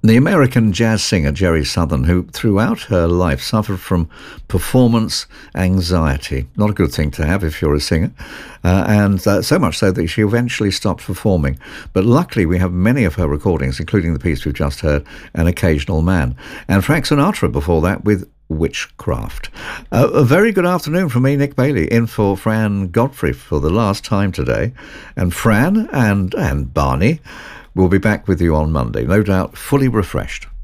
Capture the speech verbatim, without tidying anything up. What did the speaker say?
The American jazz singer Jerry Southern, who throughout her life suffered from performance anxiety. Not a good thing to have if you're a singer. Uh, and uh, so much so that she eventually stopped performing. But luckily we have many of her recordings, including the piece we've just heard, An Occasional Man. And Frank Sinatra before that with Witchcraft. Uh, a very good afternoon from me, Nick Bailey, in for Fran Godfrey for the last time today. And Fran and, and Barney will be back with you on Monday, no doubt fully refreshed.